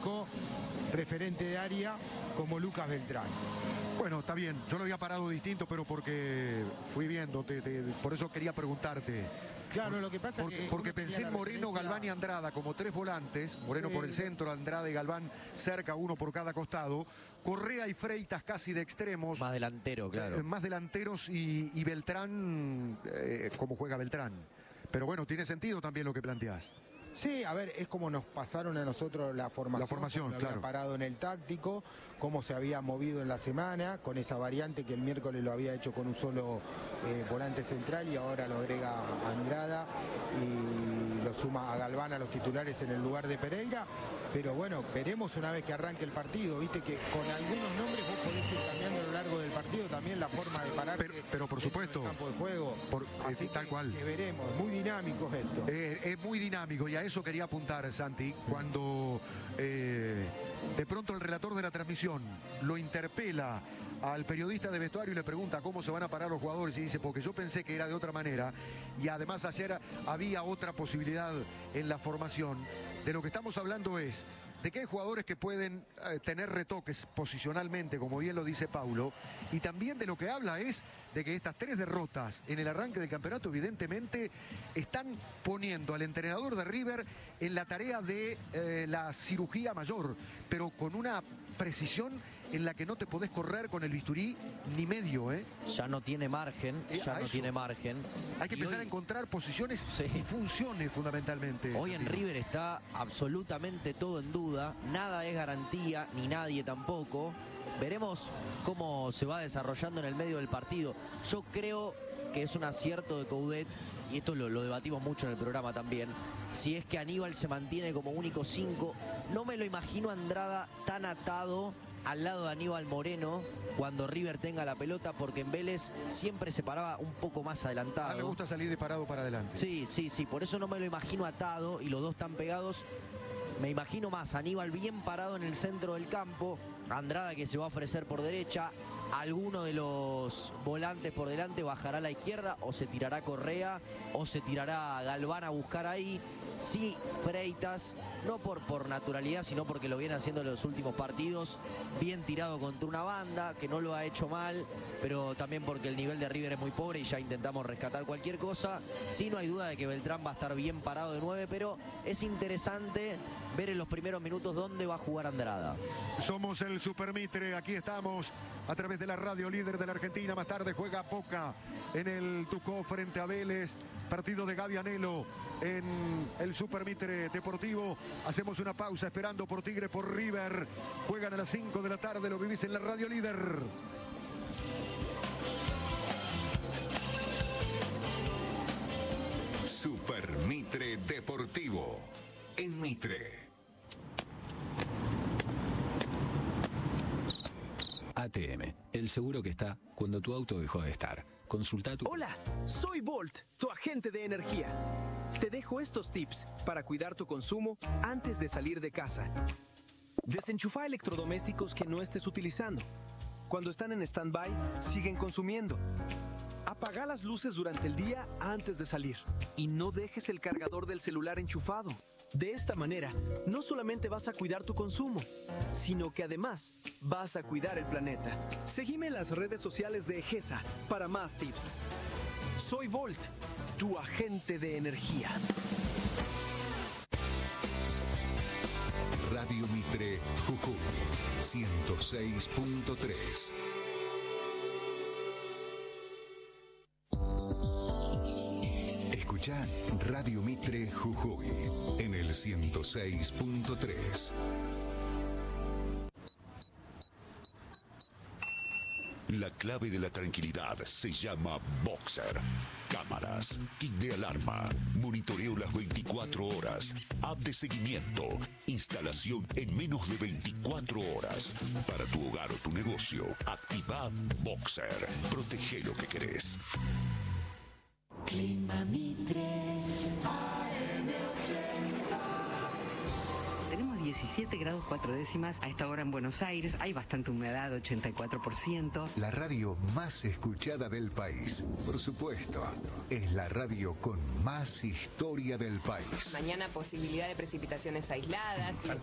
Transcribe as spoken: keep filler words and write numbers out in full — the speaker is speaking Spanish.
único referente de área como Lucas Beltrán. Bueno, está bien, yo lo había parado distinto, pero porque fui viendo, te, te, por eso quería preguntarte. Claro, lo que pasa porque, es que... Porque pensé en Moreno, Galván y Andrada como tres volantes, Moreno sí. por el centro, Andrada y Galván cerca, uno por cada costado, Correa y Freitas casi de extremos. Más delantero, claro. Eh, más delanteros y, y Beltrán, eh, como juega Beltrán. Pero bueno, tiene sentido también lo que planteás. Sí, a ver, es como nos pasaron a nosotros la formación. La formación, lo claro. Había parado en el táctico, cómo se había movido en la semana, con esa variante que el miércoles lo había hecho con un solo eh, volante central y ahora lo agrega a Andrada y lo suma a Galván a los titulares en el lugar de Pereira. Pero bueno, veremos una vez que arranque el partido. Viste que con algunos nombres vos podés ir cambiando a lo largo del partido también la forma de pararse. Pero, pero por supuesto. En el campo de juego. Por, Así eh, tal que, cual. que veremos. Muy dinámico esto. Eh, es muy dinámico y a eso quería apuntar, Santi, cuando eh, de pronto el relator de la transmisión lo interpela al periodista de vestuario y le pregunta cómo se van a parar los jugadores y dice, porque yo pensé que era de otra manera y además ayer había otra posibilidad en la formación. De lo que estamos hablando es de que hay jugadores que pueden eh, tener retoques posicionalmente, como bien lo dice Paulo, y también de lo que habla es de que estas tres derrotas en el arranque del campeonato evidentemente están poniendo al entrenador de River en la tarea de eh, la cirugía mayor, pero con una precisión en la que no te podés correr con el bisturí ni medio, ¿eh? Ya no tiene margen, eh, ya no eso. tiene margen. Hay que y empezar hoy, a encontrar posiciones sí. y funciones fundamentalmente. Hoy en River está absolutamente todo en duda, nada es garantía, ni nadie tampoco. Veremos cómo se va desarrollando en el medio del partido. Yo creo que es un acierto de Coudet, y esto lo, lo debatimos mucho en el programa también, si es que Aníbal se mantiene como único cinco. No me lo imagino a Andrada tan atado al lado de Aníbal Moreno cuando River tenga la pelota, porque en Vélez siempre se paraba un poco más adelantado. A mí me gusta salir disparado para adelante. Sí, sí, sí, por eso no me lo imagino atado y los dos tan pegados. Me imagino más Aníbal bien parado en el centro del campo, Andrada que se va a ofrecer por derecha, alguno de los volantes por delante bajará a la izquierda, o se tirará Correa o se tirará Galván a buscar ahí. Sí, Freitas, no por, por naturalidad, sino porque lo viene haciendo en los últimos partidos, bien tirado contra una banda, que no lo ha hecho mal, pero también porque el nivel de River es muy pobre y ya intentamos rescatar cualquier cosa. Sí, no hay duda de que Beltrán va a estar bien parado de nueve, pero es interesante ver en los primeros minutos dónde va a jugar Andrada. Somos el Super Mitre, aquí estamos a través de la radio líder de la Argentina. Más tarde juega Boca en el Tucó frente a Vélez. Partido de Gaby Anelo en el Super Mitre Deportivo. Hacemos una pausa esperando por Tigre, por River. Juegan a las cinco de la tarde, lo vivís en la radio líder. Super Mitre Deportivo en Mitre. A T M, el seguro que está cuando tu auto dejó de estar. Consulta tu... Hola, soy Volt, tu agente de energía. Te dejo estos tips para cuidar tu consumo antes de salir de casa. Desenchufa electrodomésticos que no estés utilizando. Cuando están en stand-by, siguen consumiendo. Apaga las luces durante el día antes de salir. Y no dejes el cargador del celular enchufado. De esta manera, no solamente vas a cuidar tu consumo, sino que además vas a cuidar el planeta. Seguime en las redes sociales de Egesa para más tips. Soy Volt, tu agente de energía. Radio Mitre Jujuy ciento seis punto tres. Escucha Radio Mitre Jujuy en el ciento seis punto tres. La clave de la tranquilidad se llama Boxer. Cámaras, kit de alarma, monitoreo las veinticuatro horas, app de seguimiento, instalación en menos de veinticuatro horas. Para tu hogar o tu negocio, activa Boxer. Protege lo que querés. Clima Mitre A M ochenta. Tenemos diecisiete grados cuatro décimas a esta hora en Buenos Aires. Hay bastante humedad, ochenta y cuatro por ciento. La radio más escuchada del país. Por supuesto, es la radio con más historia del país. Mañana posibilidad de precipitaciones aisladas.